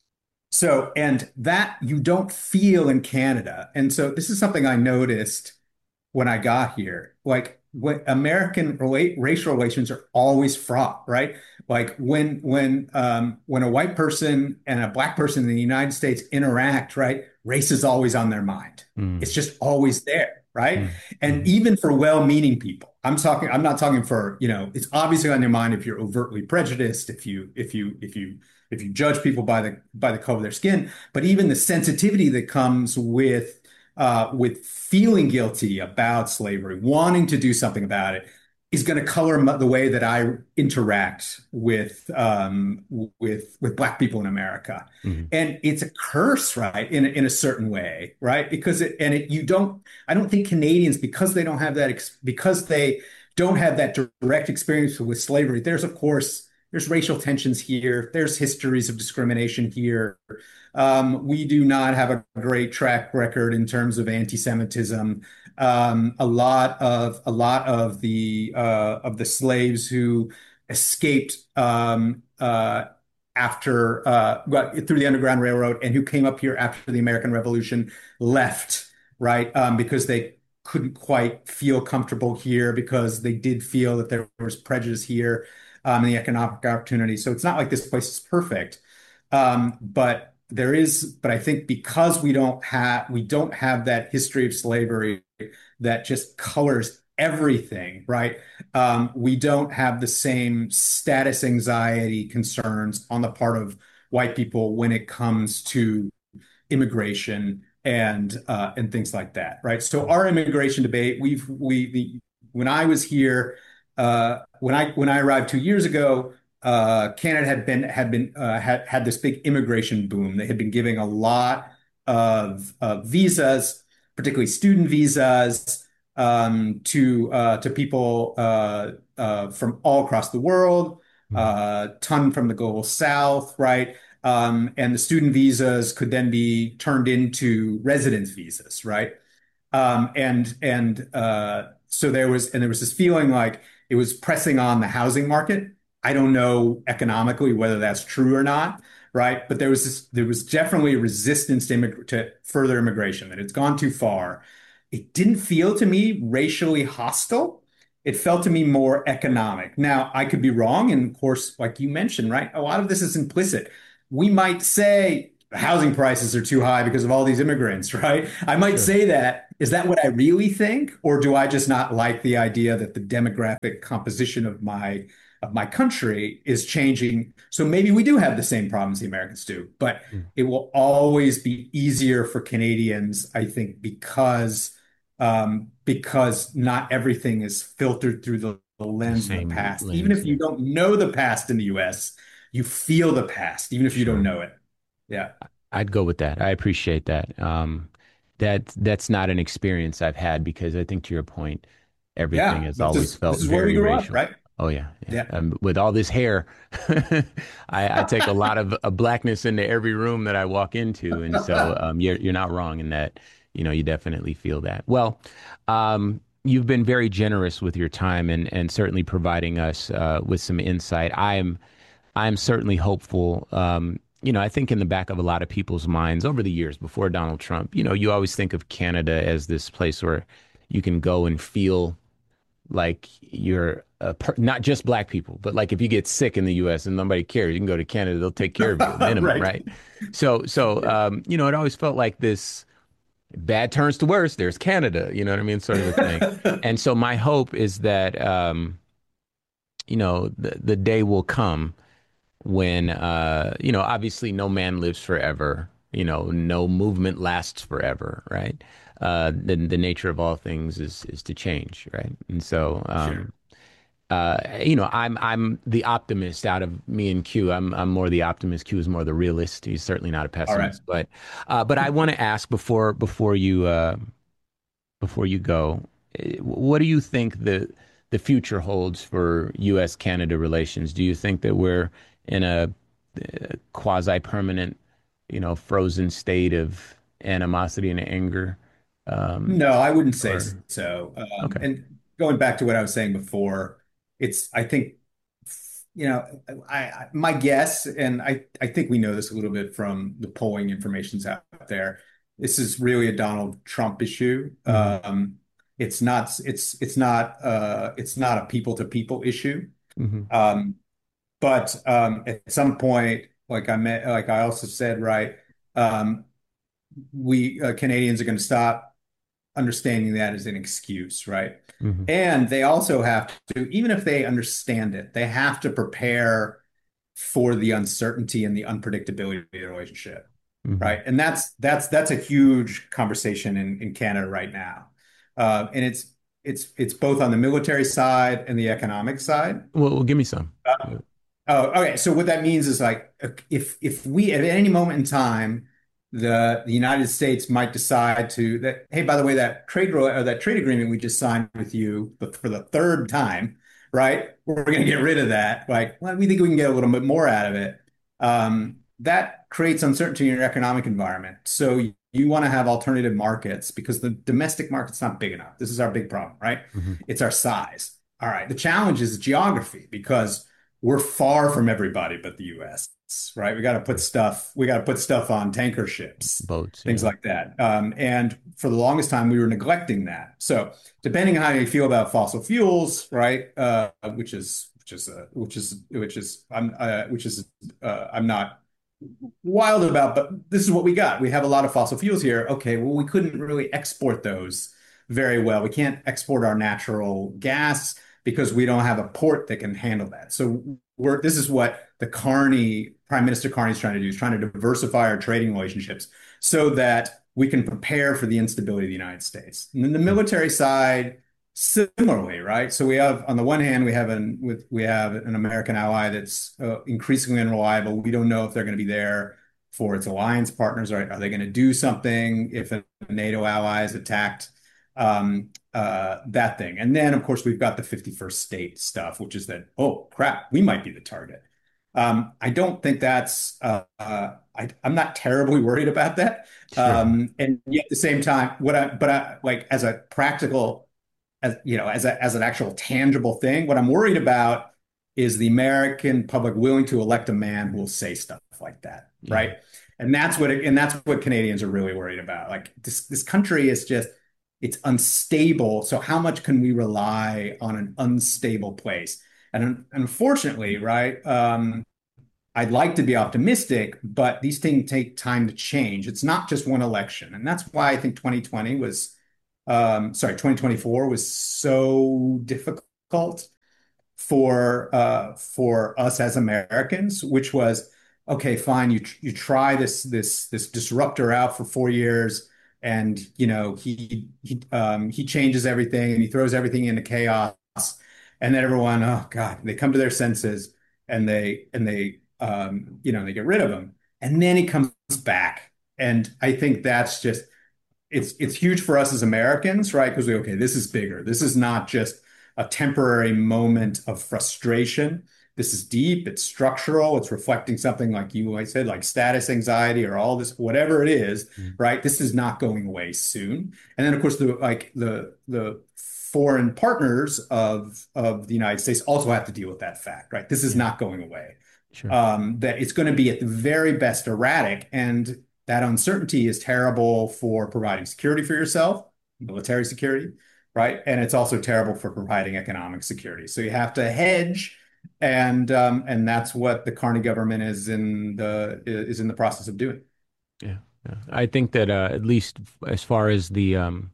so, and that you don't feel in Canada. And so this is something I noticed when I got here. Like when American relate racial relations are always fraught, right? Like when when um when a white person and a black person in the United States interact, right? Race is always on their mind. It's Hmm. just always there, right? Hmm. And Hmm. even for well-meaning people. I'm talking, I'm not talking for, you know, it's obviously on your mind if you're overtly prejudiced, if you if you if you if you judge people by the by the color of their skin, but even the sensitivity that comes with uh, with feeling guilty about slavery, wanting to do something about it, is going to color the way that I interact with um, with with Black people in America, Hmm. and it's a curse, right? In in a certain way, right? Because it and it you don't. I don't think Canadians, because they don't have that ex because they don't have that direct experience with slavery. There's of course there's racial tensions here. There's histories of discrimination here. Um, we do not have a great track record in terms of anti-Semitism. Um, a lot of a lot of the uh, of the slaves who escaped um, uh, after uh, through the Underground Railroad and who came up here after the American Revolution left, right? Um, because they couldn't quite feel comfortable here because they did feel that there was prejudice here um, and the economic opportunity. So it's not like this place is perfect. Um, but there is, but I think because we don't have we don't have that history of slavery that just colors everything, right? Um, we don't have the same status anxiety concerns on the part of white people when it comes to immigration and uh, and things like that, right? So our immigration debate, we've we the when I was here, uh, when I when I arrived two years ago, uh, Canada had been had been uh, had had this big immigration boom. They had been giving a lot of, of visas, particularly student visas, um, to uh, to people uh, uh, from all across the world, Hmm. uh, ton from the global south, right? Um, and the student visas could then be turned into residence visas, right? Um, and and uh, so there was and there was this feeling like it was pressing on the housing market. I don't know economically whether that's true or not, right? But there was this, there was definitely a resistance to, immig to further immigration, that it's gone too far. It didn't feel to me racially hostile. It felt to me more economic. Now, I could be wrong. And of course, like you mentioned, right, a lot of this is implicit. We might say housing prices are too high because of all these immigrants, right? I might Sure. say that. Is that what I really think? Or do I just not like the idea that the demographic composition of my of my country is changing? So maybe we do have the same problems the Americans do, but Mm. it will always be easier for Canadians, I think, because um, because not everything is filtered through the, the The lens of the same past. Even lens. if Yeah. you don't know the past in the U S, you feel the past, even if you don't Sure. know it. Yeah. I'd go with that. I appreciate that. Um, that that's not an experience I've had because I think to your point, everything Yeah. has This always is this felt is where we very grew up, racial. right? Oh yeah, yeah. Yeah. Um, with all this hair, I, I take a lot of, of blackness into every room that I walk into, and so um, you're you're not wrong in that. You know, you definitely feel that. Well, um, you've been very generous with your time and and certainly providing us uh, with some insight. I'm I'm certainly hopeful. Um, you know, I think in the back of a lot of people's minds over the years before Donald Trump, you know, you always think of Canada as this place where you can go and feel like you're a per not just black people, but like if you get sick in the U S and nobody cares, you can go to Canada, they'll take care of you, minimum, Right. right? So, so um, you know, it always felt like this bad turns to worse, there's Canada, you know what I mean, sort of a thing. Yeah. And so my hope is that um, you know, the the day will come when uh you know obviously no man lives forever, you know, no movement lasts forever, right? Uh the the nature of all things is is to change, right? And so Sure. um uh you know I'm I'm the optimist out of me and Q. I'm I'm more the optimist. Q is more the realist. He's certainly not a All right. pessimist, but uh but I want to ask before before you uh before you go, eh, what do you think the the future holds for U S Canada relations? Do you think that we're in a, uh quasi-permanent, you know, frozen state of animosity and anger? Um, No, I wouldn't say or so. Um, okay, and going back to what I was saying before, it's, I think, you know, I, I my guess, and I, I think we know this a little bit from the polling information's out there. This is really a Donald Trump issue. hmm Um, it's not, it's, it's not, uh, it's not a people to people issue. hmm Um, but um, at some point, like I met, like I also said, right, um, we uh, Canadians are going to stop understanding that as an excuse, right? hmm And they also have to, even if they understand it, they have to prepare for the uncertainty and the unpredictability of the relationship, hmm right? And that's that's that's a huge conversation in, in Canada right now. Uh, and it's it's it's both on the military side and the economic side. well, well, give me some. Oh, okay. So what that means is like if if we at any moment in time the the United States might decide to that hey, by the way, that trade or that trade agreement we just signed with you but for the third time, right? We're going to get rid of that. Like, well, we think we can get a little bit more out of it. Um, that creates uncertainty in your economic environment. So you, you want to have alternative markets because the domestic market's not big enough. This is our big problem, right? hmm It's our size. All right. The challenge is geography because we're far from everybody but the U S, right? We got to put stuff, we got to put stuff on tanker ships, Boats, things yeah. like that. Um, and for the longest time, we were neglecting that. So depending on how you feel about fossil fuels, right? Uh, which is which is uh, which is which is I'm uh, which is uh, I'm not wild about, but this is what we got. We have a lot of fossil fuels here. Okay, well, we couldn't really export those very well. We can't export our natural gas because we don't have a port that can handle that. So we're this is what the Carney, Prime Minister Carney is trying to do, is trying to diversify our trading relationships so that we can prepare for the instability of the United States. And then the military side, similarly, right? So we have, on the one hand, we have an with we have an American ally that's uh, increasingly unreliable. We don't know if they're going to be there for its alliance partners. Right? Are they going to do something if a NATO ally is attacked? Um, uh, that thing. And then, of course, we've got the fifty-first state stuff, which is that, oh, crap, we might be the target. Um, I don't think that's, uh, uh, I, I'm not terribly worried about that. Sure. Um, and yet at the same time, what I, but I, like as a practical, as you know, as a, as an actual tangible thing, what I'm worried about is the American public willing to elect a man who will say stuff like that, Yeah. right? And that's what it, and that's what Canadians are really worried about. Like this this country is just it's unstable. So how much can we rely on an unstable place? And unfortunately, right, um, I'd like to be optimistic, but these things take time to change. It's not just one election. And that's why I think twenty twenty was, um, sorry, twenty twenty-four was so difficult for uh, for us as Americans, which was, okay, fine, you you try this this this disruptor out for four years, and you know he he um, he changes everything and he throws everything into chaos, and then everyone, oh God, they come to their senses and they and they um, you know they get rid of him, and then he comes back, and I think that's just it's it's huge for us as Americans, right? Because we okay, this is bigger. This is not just a temporary moment of frustration. This is deep, it's structural, it's reflecting something like you I said, like status anxiety or all this, whatever it is, Mm. right? This is not going away soon. And then of course the like the the foreign partners of of the United States also have to deal with that fact, right? This is Yeah. not going away. Sure. Um, that it's going to be at the very best erratic, and that uncertainty is terrible for providing security for yourself, military security, right? And it's also terrible for providing economic security. So you have to hedge, and um, and that's what the Carney government is in the is in the process of doing. Yeah. Yeah. I think that uh, at least as far as the um,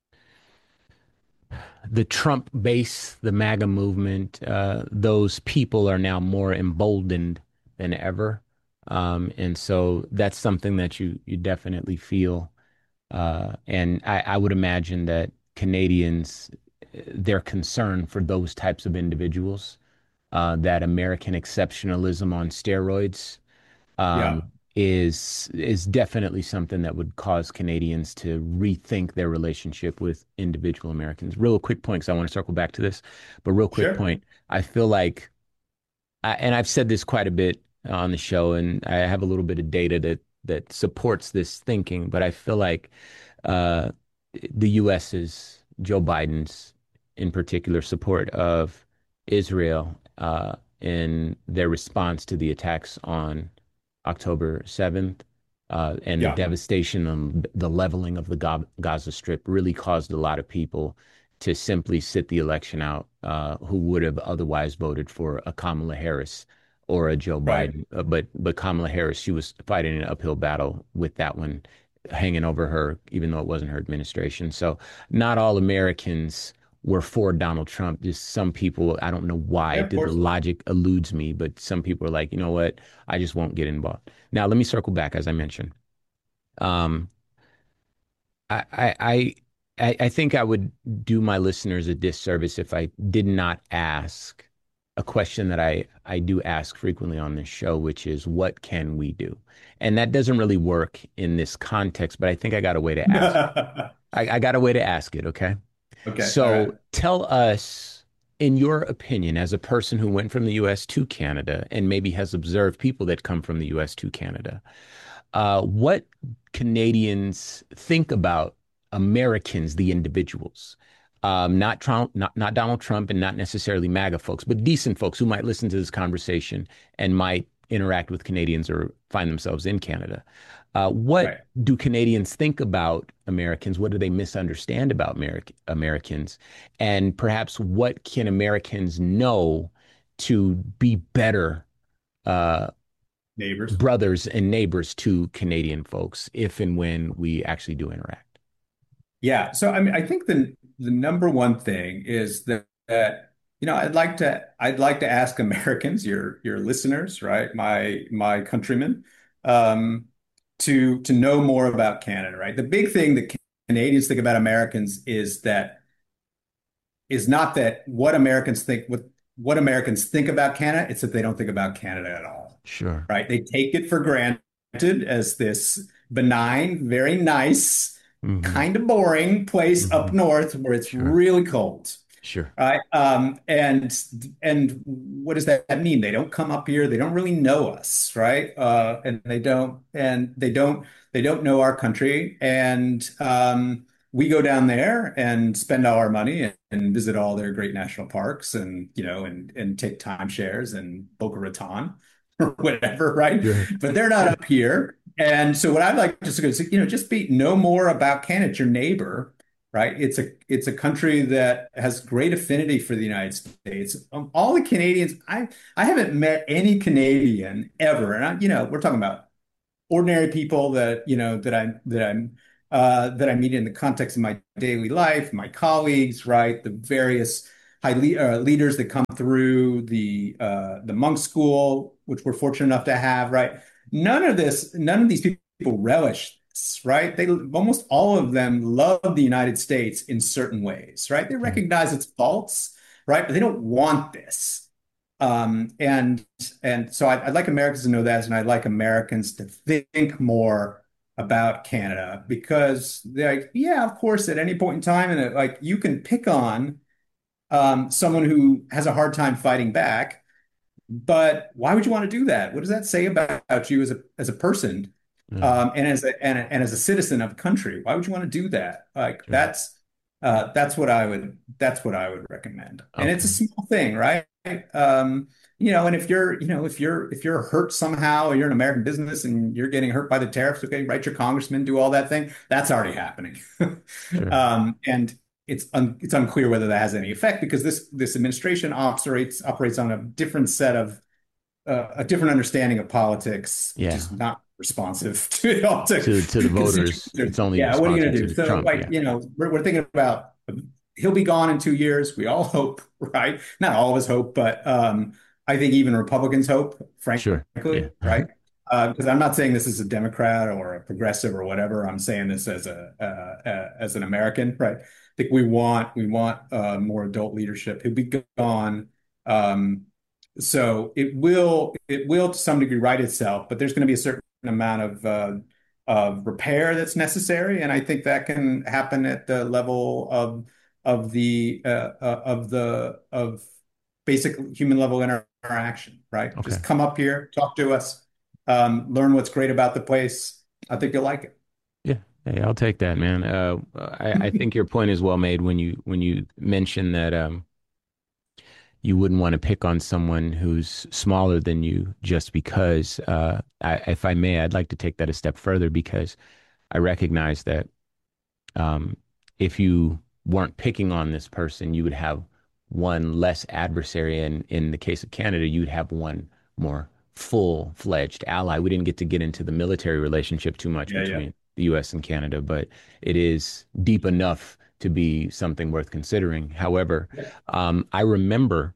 the Trump base, the MAGA movement, uh, those people are now more emboldened than ever. Um, and so that's something that you you definitely feel. Uh, and I, I would imagine that Canadians, their concern for those types of individuals, uh, that American exceptionalism on steroids, um, Yeah, is is definitely something that would cause Canadians to rethink their relationship with individual Americans. Real quick point, because I want to circle back to this, but real quick sure. point, I feel like, I, and I've said this quite a bit on the show, and I have a little bit of data that that supports this thinking, but I feel like uh, the US's Joe Biden's, in particular, support of Israel uh, in their response to the attacks on October seventh, uh, and the Yeah, devastation and the leveling of the Ga- Gaza Strip really caused a lot of people to simply sit the election out, uh, who would have otherwise voted for a Kamala Harris or a Joe right. Biden. Uh, but but Kamala Harris, she was fighting an uphill battle with that one hanging over her, even though it wasn't her administration. So not all Americans were for Donald Trump. Just some people, I don't know why, Yeah, of the, the course. logic eludes me, but some people are like, you know what, I just won't get involved. Now, let me circle back, as I mentioned. Um, I, I, I, I think I would do my listeners a disservice if I did not ask a question that I, I do ask frequently on this show, which is, what can we do? And that doesn't really work in this context, but I think I got a way to ask. I, I got a way to ask it. Okay. Okay, all right. So tell us, in your opinion, as a person who went from the U S to Canada and maybe has observed people that come from the U S to Canada, uh, what Canadians think about Americans, the individuals, um, not Trump, not not Donald Trump, and not necessarily MAGA folks, but decent folks who might listen to this conversation and might interact with Canadians or find themselves in Canada. Uh, what Right. do Canadians think about Americans? What do they misunderstand about Ameri- Americans? And perhaps what can Americans know to be better uh, Neighbors. brothers and neighbors to Canadian folks if and when we actually do interact? Yeah. So I mean, I think the the number one thing is that, that you know, I'd like to I'd like to ask Americans, your your listeners, right, my my countrymen, um, to to know more about Canada, right? The big thing that Canadians think about Americans is that is not that what Americans think what what Americans think about Canada, it's that they don't think about Canada at all, Sure. right? They take it for granted as this benign, very nice, Hmm. kind of boring place up Hmm. north where it's Sure. really cold. Sure. Right. Um, and and what does that mean? They don't come up here. They don't really know us, right? Uh, and they don't and they don't they don't know our country. And um, we go down there and spend all our money and, and visit all their great national parks and, you know, and and take timeshares in Boca Raton or whatever, right? Sure. But they're not up here. And so what I'd like to say is, you know, just be know more about Canada, it's your neighbor, right? It's a it's a country that has great affinity for the United States. Um, all the Canadians, I I haven't met any Canadian ever, and I, you know, we're talking about ordinary people that you know that I that I'm uh, that I meet in the context of my daily life, my colleagues, right? The various high le uh, leaders that come through the uh, the monk school, which we're fortunate enough to have, right? None of this, none of these people relish this, right? They almost all of them love the United States in certain ways, right? They Mm. recognize its faults, right? But they don't want this. Um, and and so I, I'd like Americans to know that, and I'd like Americans to think more about Canada because they're like, yeah, of course, at any point in time, and like you can pick on um, someone who has a hard time fighting back, but why would you want to do that? What does that say about you as a as a person, Mm. um, and as a and, and as a citizen of a country? Why would you want to do that? Like Sure. that's uh, that's what I would that's what I would recommend. And it's a Okay. small thing, right? Um, you know, and if you're you know if you're if you're hurt somehow, or you're an American business and you're getting hurt by the tariffs, okay, write your congressman, do all that thing. That's already happening. Sure. Um, and it's un it's unclear whether that has any effect because this this administration operates operates on a different set of uh, a different understanding of politics, which Yeah. is not responsive to it all to, To to the to voters, constituents. it's only Yeah, what are you responsive going to to do? the So, Trump. like, Yeah. you know, we're, we're thinking about he'll be gone in two years. We all hope, right? Not all of us hope, but um, I think even Republicans hope, Sure. Yeah. frankly, right? Uh, because I'm not saying this as a Democrat or a progressive or whatever. I'm saying this as a uh, uh, as an American, right? I think we want we want uh, more adult leadership. He'll be gone. Um, so it will it will to some degree right itself, but there's going to be a certain amount of uh, of repair that's necessary, and I think that can happen at the level of of the uh, uh, of the of basic human level inter interaction, right? Okay. Just come up here, talk to us, um, learn what's great about the place. I think you'll like Yeah. Hey, I'll take that, man. Uh, I, I it. think your point is well made when you when you mention that um you wouldn't want to pick on someone who's smaller than you just because. Uh, I, if I may, I'd like to take that a step further because I recognize that um, if you weren't picking on this person, you would have one less adversary. And in the case of Canada, you'd have one more full-fledged ally. We didn't get to get into the military relationship too much Yeah, yeah. between the U S and Canada, but it is deep enough to be something worth considering. However, Yeah. um, I remember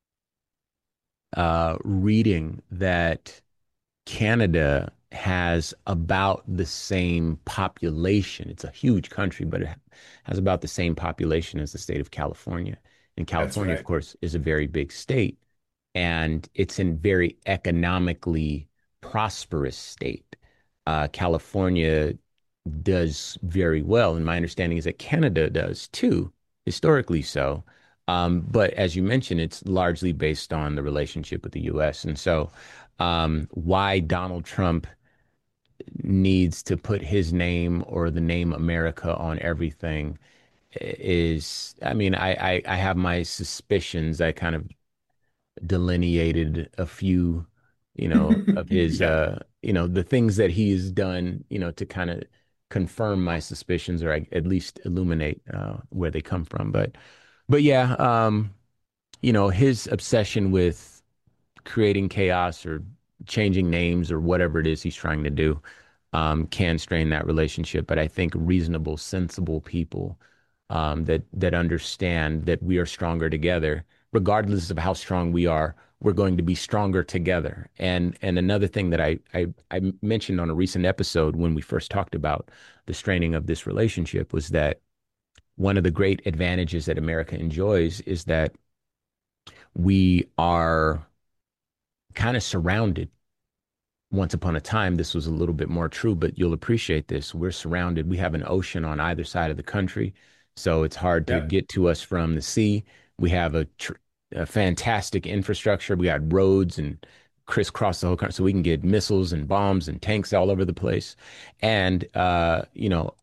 uh, reading that Canada has about the same population. It's a huge country, but it has about the same population as the state of California. And That's California, of right. course, is a very big state, and it's a very economically prosperous state. Uh, California does very well, and my understanding is that Canada does too, historically so. Um, but as you mentioned, it's largely based on the relationship with the U S. And so, um, why Donald Trump needs to put his name or the name America on everything is, I mean, I, I, I have my suspicions. I kind of delineated a few, you know, of his, Yeah. uh, you know, the things that he has done, you know, to kind of confirm my suspicions or at least illuminate uh, where they come from. But, but yeah, um, you know, his obsession with creating chaos or changing names or whatever it is he's trying to do um, can strain that relationship. But I think reasonable, sensible people um, that that understand that we are stronger together, regardless of how strong we are, we're going to be stronger together. And and another thing that I I, I mentioned on a recent episode when we first talked about the straining of this relationship was that one of the great advantages that America enjoys is that we are kind of surrounded. Once upon a time, this was a little bit more true, but you'll appreciate this. We're surrounded. We have an ocean on either side of the country, so it's hard to Yeah. get to us from the sea. We have a, tr a fantastic infrastructure. We got roads and crisscross the whole country, so we can get missiles and bombs and tanks all over the place. And uh, you know,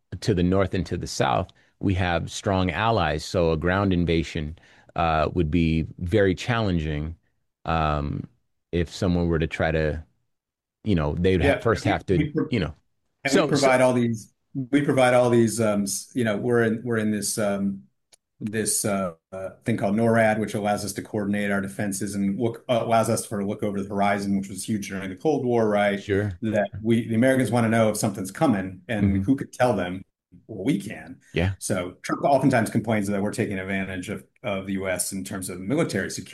to the north and to the south, we have strong allies. So a ground invasion uh, would be very challenging um, if someone were to try to, you know, they'd ha Yeah, first we, have to, we pro- you know. and we So, so provide all these. We provide all these. Um, s- you know, we're in we're in this um, this uh, uh, thing called NORAD, which allows us to coordinate our defenses and look uh, allows us to look over the horizon, which was huge during the Cold War, right? sure. That we the Americans want to know if something's coming, and Hmm. who could tell them? Well, we can. Yeah. So Trump oftentimes complains that we're taking advantage of of the U S in terms of military security.